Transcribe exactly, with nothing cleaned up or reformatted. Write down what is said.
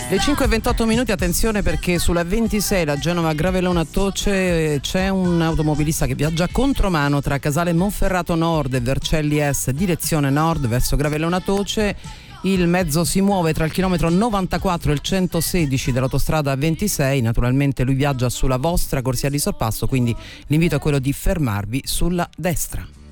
Le cinque e ventotto minuti, attenzione perché sulla ventisei, la Genova Gravellona Toce, c'è un automobilista che viaggia contromano tra Casale Monferrato Nord e Vercelli Est, direzione nord verso Gravellona Toce. Il mezzo si muove tra il chilometro novantaquattro e il centosedici dell'autostrada ventisei. Naturalmente lui viaggia sulla vostra corsia di sorpasso, quindi l'invito è quello di fermarvi sulla destra.